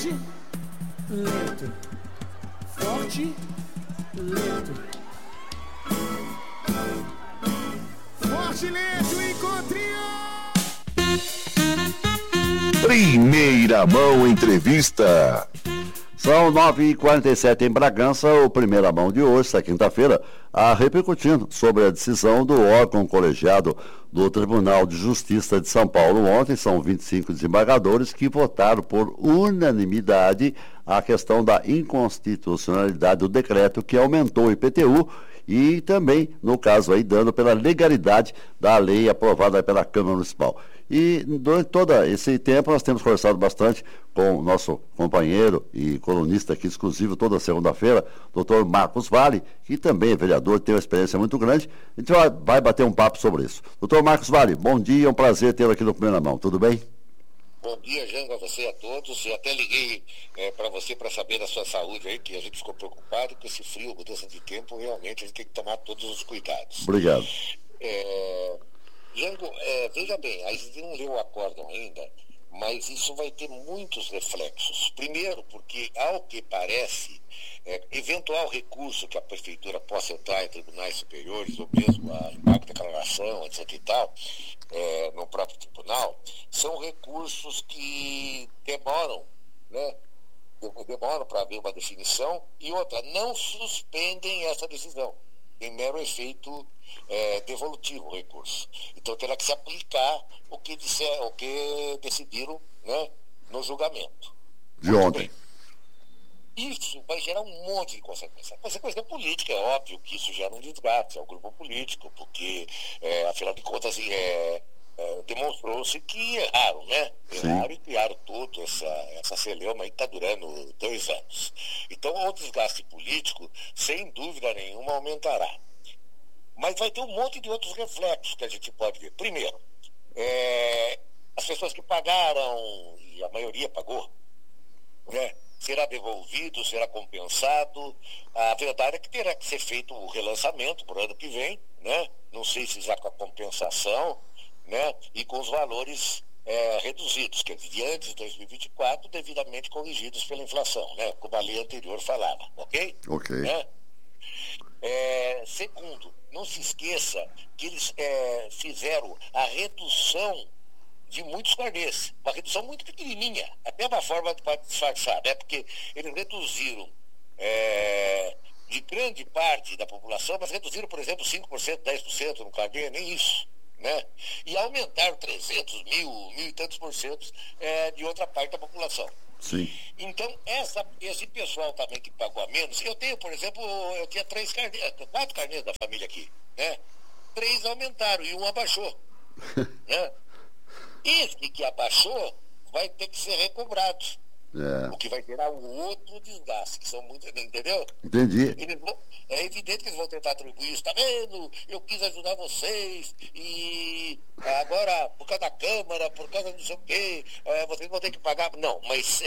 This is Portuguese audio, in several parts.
lento. Forte, lento. Forte, lento, encontrinho! Primeira Mão Entrevista. São 9h47 em Bragança, o Primeira Mão de hoje, esta quinta-feira, repercutindo sobre a decisão do órgão colegiado do Tribunal de Justiça de São Paulo. Ontem são 25 desembargadores que votaram por unanimidade a questão da inconstitucionalidade do decreto que aumentou o IPTU e também, no caso aí, dando pela legalidade da lei aprovada pela Câmara Municipal. E durante todo esse tempo nós temos conversado bastante com o nosso companheiro e colunista aqui exclusivo toda segunda-feira, doutor Marcos Vale, que também é vereador, tem uma experiência muito grande. A gente vai bater um papo sobre isso. Doutor Marcos Vale, bom dia, é um prazer tê-lo aqui no Primeira Mão, tudo bem? Bom dia, Jango, a você e a todos. Eu até liguei para você para saber da sua saúde aí, que a gente ficou preocupado com esse frio, mudança de tempo, realmente a gente tem que tomar todos os cuidados. Obrigado. Jango, veja bem, a gente não leu o acórdão ainda, mas isso vai ter muitos reflexos. Primeiro, porque, ao que parece, eventual recurso que a prefeitura possa entrar em tribunais superiores, ou mesmo a embarque de declaração, etc. e tal, no próprio tribunal, são recursos que demoram, né? Demoram para haver uma definição, e outra, não suspendem essa decisão. Tem mero efeito devolutivo o recurso. Então terá que se aplicar o que decidiram, né, no julgamento. De ontem. Isso vai gerar um monte de consequências. A consequência política, é óbvio que isso gera um desgaste ao grupo político, porque, afinal de contas, demonstrou-se que erraram, né? Sim. Erraram e criaram toda essa celeuma aí que está durando 2 anos. Então, o desgaste político, sem dúvida nenhuma, aumentará. Mas vai ter um monte de outros reflexos que a gente pode ver. Primeiro, as pessoas que pagaram, e a maioria pagou, né? Será devolvido, será compensado. A verdade é que terá que ser feito o relançamento para o ano que vem, né? Não sei se já com a compensação, né? E com os valores reduzidos, quer dizer, de antes de 2024, devidamente corrigidos pela inflação, né? Como a lei anterior falava, ok? Ok. Né? Segundo, não se esqueça que eles fizeram a redução de muitos carnês, uma redução muito pequenininha, até uma forma para disfarçar, né? Porque eles reduziram de grande parte da população, mas reduziram, por exemplo, 5%, 10% no carnê, nem isso, né? E aumentaram 300, mil e tantos por cento de outra parte da população. Sim. Então, esse pessoal também que pagou a menos, eu tenho, por exemplo, eu tinha 4 carnês da família aqui, né? 3 aumentaram e 1 abaixou, né? Esse que abaixou vai ter que ser recobrado. O que vai gerar um outro desgaste, que são muitos, entendeu? Entendi. É evidente que eles vão tentar atribuir isso, tá vendo? Eu quis ajudar vocês e agora, por causa da Câmara, por causa de não sei o quê, vocês vão ter que pagar. Não, mas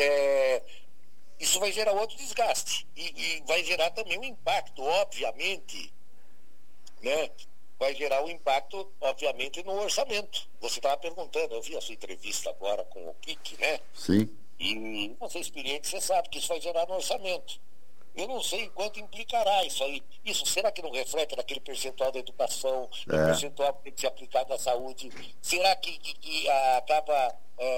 isso vai gerar outro desgaste e vai gerar também um impacto, obviamente, né? Vai gerar um impacto, obviamente, no orçamento. Você estava perguntando, eu vi a sua entrevista agora com o Kik, né? Sim. E você é experiente, você sabe que isso vai gerar no orçamento. Eu não sei quanto implicará isso aí. Isso, será que não reflete naquele percentual da educação, no percentual que tem que ser aplicado à saúde? Será que acaba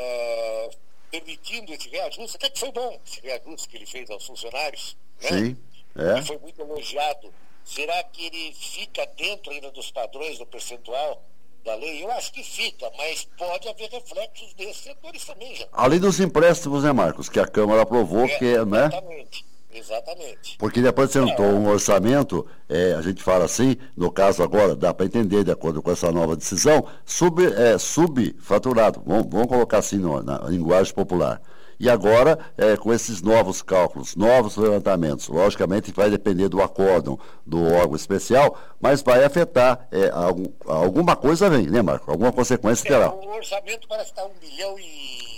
permitindo esse reajuste? Até que foi bom esse reajuste que ele fez aos funcionários, né? Sim. Que foi muito elogiado. Será que ele fica dentro ainda dos padrões do percentual da lei? Eu acho que fica, mas pode haver reflexos desses setores também, já. Além dos empréstimos, né, Marcos, que a Câmara aprovou, né? Exatamente. Porque depois apresentou um orçamento, a gente fala assim, no caso agora, dá para entender, de acordo com essa nova decisão, subfaturado, vamos colocar assim na linguagem popular. E agora, com esses novos cálculos, novos levantamentos, logicamente vai depender do acórdão do órgão especial, mas vai afetar, alguma coisa vem, né, Marco? Alguma consequência terá. O orçamento parece estar 1 bilhão e...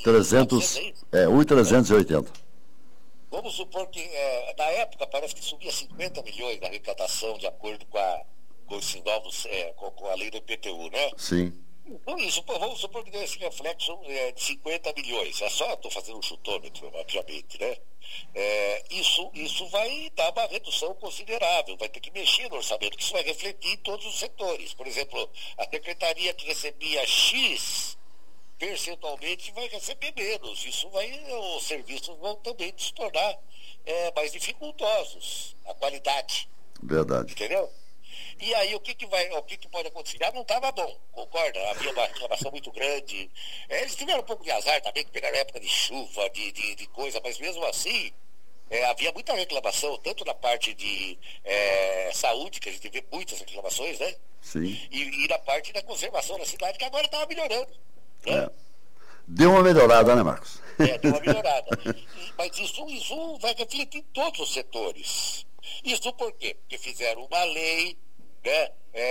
1.380. Vamos supor que, na época, parece que subia 50 milhões da arrecadação, de acordo com esses novos, com a lei do IPTU, né? Sim. Então, isso, pô, vamos supor que dê esse reflexo de 50 milhões. É só, estou fazendo um chutômetro, obviamente, né? Isso vai dar uma redução considerável, vai ter que mexer no orçamento, que isso vai refletir em todos os setores. Por exemplo, a secretaria que recebia X percentualmente vai receber menos. Os serviços vão também se tornar mais dificultosos, a qualidade. Verdade. Entendeu? E aí o que pode acontecer? Já não estava bom, concorda? Havia uma reclamação muito grande. Eles tiveram um pouco de azar também, que pegaram época de chuva, de coisa, mas mesmo assim havia muita reclamação, tanto na parte de saúde, que a gente vê muitas reclamações, né? Sim. E na parte da conservação da cidade, que agora estava melhorando. Né? Deu uma melhorada, né, Marcos? Deu uma melhorada. Mas isso vai refletir em todos os setores. Isso por quê? Porque fizeram uma lei, né,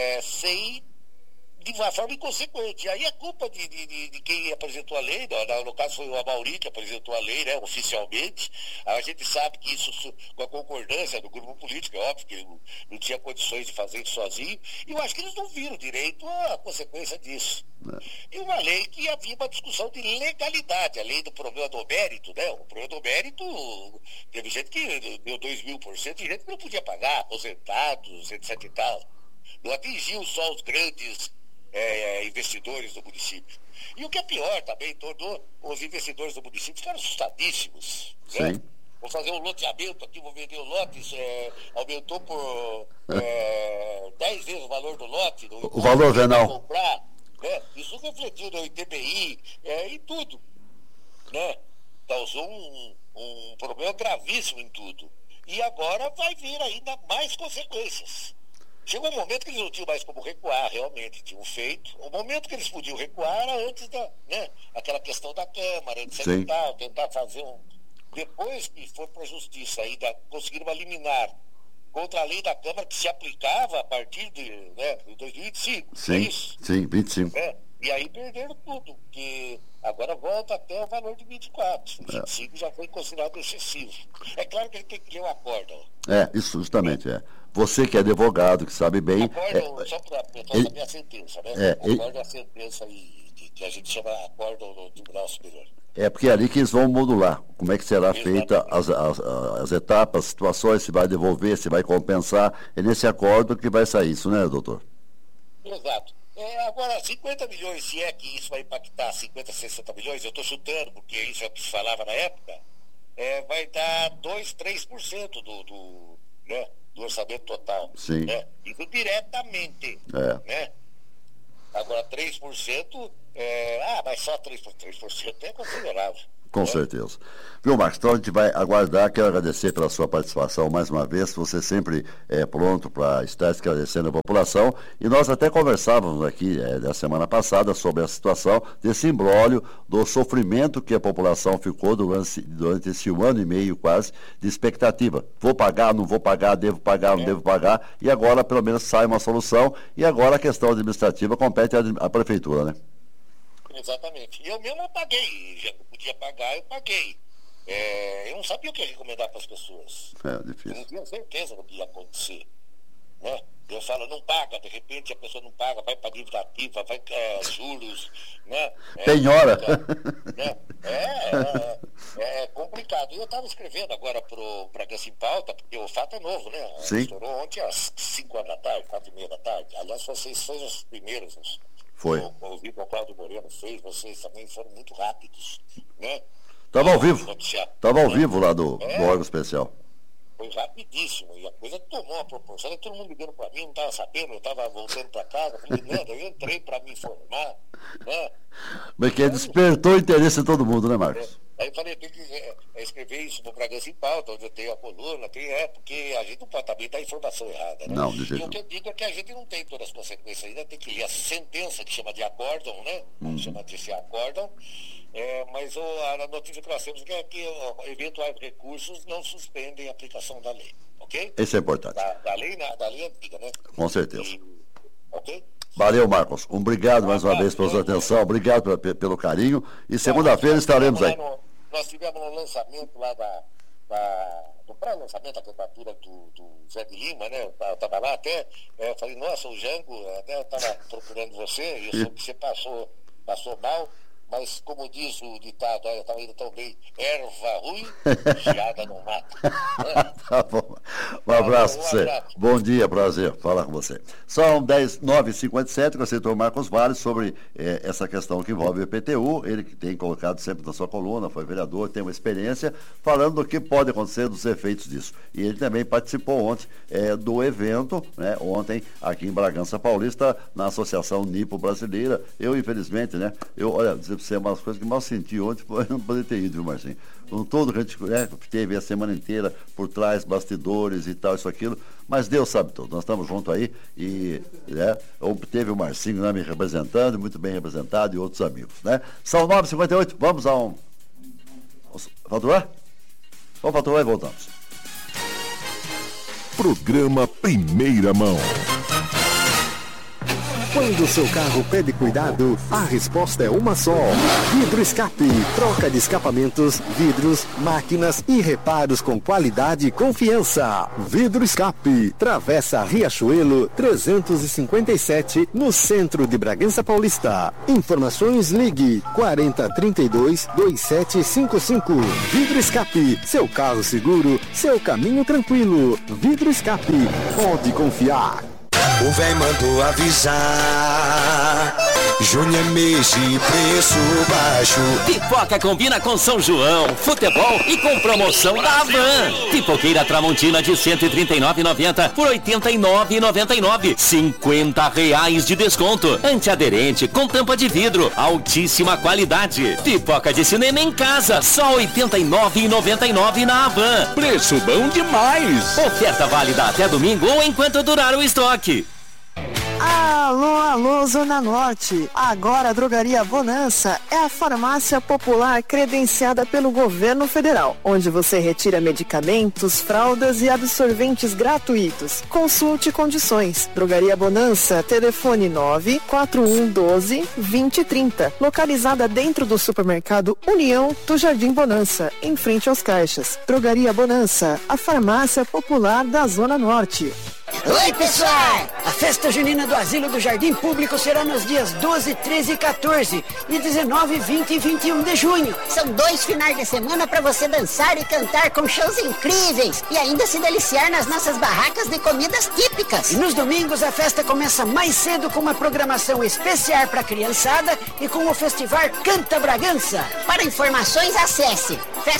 de uma forma inconsequente. Aí é culpa de quem apresentou a lei, no caso foi o Amauri que apresentou a lei, né, oficialmente. A gente sabe que isso, com a concordância do grupo político, é óbvio que ele não tinha condições de fazer isso sozinho, e eu acho que eles não viram direito a consequência disso. E uma lei que havia uma discussão de legalidade, a lei do problema do mérito, né? O problema do mérito, teve gente que deu 2.000%, e gente que não podia pagar, aposentados, etc e tal. Não atingiu só os grandes investidores do município. E o que é pior também, tornou os investidores do município ficaram assustadíssos. Né? Vou fazer um loteamento aqui, vou vender o lote, aumentou por 10 vezes o valor do lote. O valor venal. Comprar, né? Isso refletiu no ITBI e tudo. Né? Causou um problema gravíssimo em tudo. E agora vai vir ainda mais consequências. Chegou um momento que eles não tinham mais como recuar, realmente, tinham feito. O momento que eles podiam recuar era antes aquela questão da Câmara, etc. Tentar fazer Depois que foi para a Justiça, ainda conseguiram uma liminar contra a lei da Câmara que se aplicava a partir de 2025. Sim, é isso? Sim, 25. E aí perderam tudo, porque agora volta até o valor de 24. 25 já foi considerado excessivo. É claro que a gente tem que ler o acórdão. Isso justamente, Você que é advogado, que sabe bem... Acórdão, só para saber a sentença, né? Acórdão é a sentença que a gente chama acórdão do Tribunal Superior. Porque é ali que eles vão modular como é que será feita as etapas, situações, se vai devolver, se vai compensar. É nesse acordo que vai sair isso, né, doutor? Exato. Agora, 50 milhões, se é que isso vai impactar 50, 60 milhões, eu estou chutando, porque isso é o que se falava na época, vai dar 2, 3% do orçamento total. Sim. Né? Isso diretamente. Né? Agora, 3%, mas só 3% é considerável. Com certeza. Viu, Marcos? Então a gente vai aguardar. Quero agradecer pela sua participação mais uma vez. Você sempre é pronto para estar esclarecendo a população. E nós até conversávamos aqui na semana passada sobre a situação desse imbróglio, do sofrimento que a população ficou durante esse 1 ano e meio quase de expectativa. Vou pagar, não vou pagar, devo pagar, não devo pagar. E agora pelo menos sai uma solução. E agora a questão administrativa compete à prefeitura, né? Exatamente. Eu mesmo paguei, já podia pagar, eu paguei. Eu não sabia o que recomendar para as pessoas. Difícil. Eu não tinha certeza do que ia acontecer. Né? Eu falo, não paga, de repente a pessoa não paga, vai para dívida ativa, vai juros, né? Penhora. É complicado. Eu estava escrevendo agora para o Bragança em Pauta, porque o fato é novo, né? Sim. Estourou ontem às 5 horas da tarde, 4h30 da tarde. Aliás, vocês foram os primeiros. Foi. Eu ouvi o Cláudio Moreno fez, vocês também foram muito rápidos, né? Estava ao vivo. Estava ao vivo lá do órgão especial. Foi rapidíssimo, e a coisa tomou uma proporção, todo mundo ligando para mim, não estava sabendo, eu estava voltando para casa, eu entrei para me informar, né? Mas que despertou o interesse de todo mundo, né, Marcos? Aí eu falei, tem que escrever isso no Bragança em Pauta, onde eu tenho a coluna, porque a gente não pode também dar informação errada, né? Não, de jeito E o que eu digo é que a gente não tem todas as consequências ainda, tem que ler a sentença, que chama de acórdão, né? Chama de esse acórdão, mas a notícia que nós temos é que eventuais recursos não suspendem a aplicação da lei, ok? Isso é importante. Da lei antiga, né? Com certeza. Ok? Valeu, Marcos. Obrigado mais uma vez pela sua atenção, obrigado pelo carinho. E segunda-feira estaremos aí. Nós tivemos um lançamento lá no pré-lançamento da candidatura do Zé de Lima, né? Eu estava lá até, falei, nossa, o Jango, até estava procurando você, e eu soube que você passou mal, mas como diz o ditado, eu estava indo tão bem, erva ruim, geada não mata. Tá bom. Um abraço para você. Bom dia, prazer falar com você. São 9h57, com o setor Marcos Vale sobre essa questão que envolve o IPTU. Ele que tem colocado sempre na sua coluna, foi vereador, tem uma experiência, falando do que pode acontecer, dos efeitos disso. E ele também participou ontem do evento, né, ontem, aqui em Bragança Paulista, na Associação Nipo Brasileira. Eu, infelizmente, né, olha, dizer para você, uma das coisas que mal senti ontem foi não poder ter ido, viu, Marcinho? Com tudo que a gente teve a semana inteira por trás, bastidores e tal, isso, aquilo, mas Deus sabe tudo. Nós estamos juntos aí e teve o Marcinho, né, me representando, muito bem representado, e outros amigos, né? São 9h58, vamos a um... Faturar? Vamos faturar e voltamos. Programa Primeira Mão. Quando o seu carro pede cuidado, a resposta é uma só. Vidro Escape. Troca de escapamentos, vidros, máquinas e reparos com qualidade e confiança. Vidro Escape. Travessa Riachuelo 357, no centro de Bragança Paulista. Informações, ligue 4032-2755. Vidro Escape. Seu carro seguro, seu caminho tranquilo. Vidro Escape. Pode confiar. O véi mandou avisar, Júnior mês de preço baixo. Pipoca combina com São João, futebol e com promoção da Havan. Pipoqueira Tramontina de R$ 139,90 por R$ 89,99. R$50 de desconto. Antiaderente com tampa de vidro, altíssima qualidade. Pipoca de cinema em casa, só R$ 89,99 na Havan. Preço bom demais. Oferta válida até domingo ou enquanto durar o estoque. Alô, Zona Norte. Agora a Drogaria Bonança é a farmácia popular credenciada pelo governo federal, onde você retira medicamentos, fraldas e absorventes gratuitos. Consulte condições. Drogaria Bonança, telefone 94112-2030, localizada dentro do supermercado União do Jardim Bonança, em frente aos caixas. Drogaria Bonança, a farmácia popular da Zona Norte. Oi, pessoal! A festa junina do Asilo do Jardim Público será nos dias 12, 13 e 14 e 19, 20 e 21 de junho. São 2 finais de semana para você dançar e cantar com shows incríveis e ainda se deliciar nas nossas barracas de comidas típicas. E nos domingos a festa começa mais cedo com uma programação especial para criançada e com o festival Canta Bragança. Para informações, acesse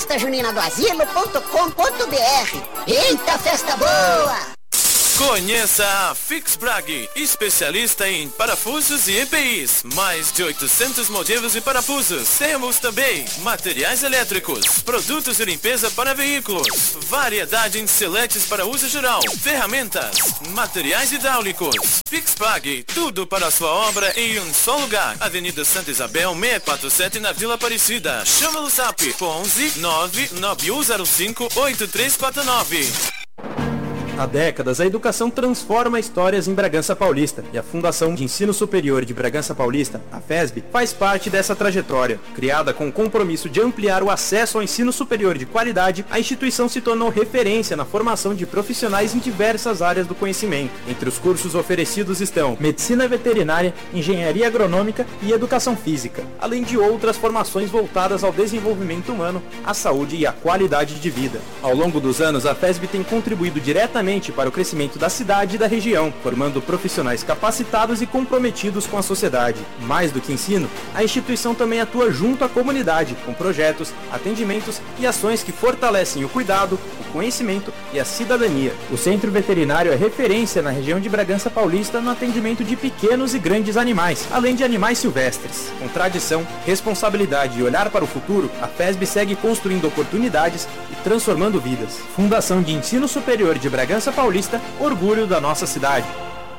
festajuninadoasilo.com.br. Eita, festa boa! Conheça a Fix Brag, especialista em parafusos e EPIs. Mais de 800 modelos e parafusos. Temos também materiais elétricos, produtos de limpeza para veículos, variedade em seletes para uso geral, ferramentas, materiais hidráulicos. Fix Brag, tudo para a sua obra em um só lugar. Avenida Santa Isabel, 647 na Vila Aparecida. Chama no Zap 11 99105 8349. Há décadas, a educação transforma histórias em Bragança Paulista e a Fundação de Ensino Superior de Bragança Paulista, a FESB, faz parte dessa trajetória. Criada com o compromisso de ampliar o acesso ao ensino superior de qualidade, a instituição se tornou referência na formação de profissionais em diversas áreas do conhecimento. Entre os cursos oferecidos estão Medicina Veterinária, Engenharia Agronômica e Educação Física, além de outras formações voltadas ao desenvolvimento humano, à saúde e à qualidade de vida. Ao longo dos anos, a FESB tem contribuído diretamente para o crescimento da cidade e da região, formando profissionais capacitados e comprometidos com a sociedade. Mais do que ensino, a instituição também atua junto à comunidade, com projetos, atendimentos e ações que fortalecem o cuidado, o conhecimento e a cidadania. O Centro Veterinário é referência na região de Bragança Paulista no atendimento de pequenos e grandes animais, além de animais silvestres. Com tradição, responsabilidade e olhar para o futuro, a FESB segue construindo oportunidades e transformando vidas. Fundação de Ensino Superior de Bragança Paulista, orgulho da nossa cidade.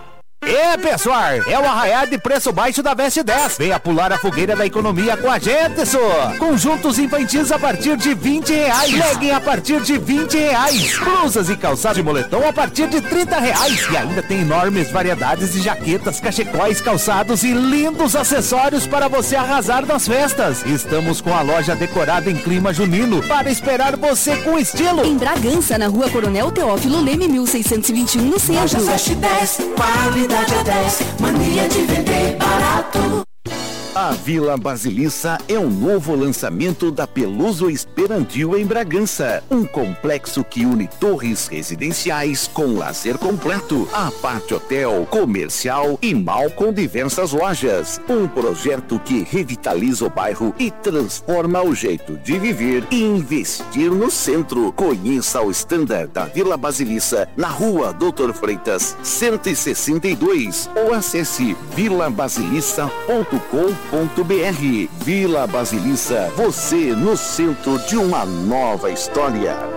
pessoal, é o arraiar de preço baixo da Veste 10. Venha pular a fogueira da economia com a gente, só. Conjuntos infantis a partir de R$20. Legging a partir de R$20. Blusas e calçados de moletom a partir de R$30. E ainda tem enormes variedades de jaquetas, cachecóis, calçados e lindos acessórios para você arrasar nas festas. Estamos com a loja decorada em clima junino para esperar você com estilo. Em Bragança, na Rua Coronel Teófilo Leme, 1621, no centro. Veste 10, qualidade é 10, mania de vender barato. A Vila Basiliça é um novo lançamento da Peluso Esperantil em Bragança. Um complexo que une torres residenciais com lazer completo, apart hotel, comercial e mall com diversas lojas. Um projeto que revitaliza o bairro e transforma o jeito de viver e investir no centro. Conheça o standard da Vila Basiliça na Rua Doutor Freitas, 162 ou acesse vilabasiliça.com.br. Vila Basiliça, você no centro de uma nova história.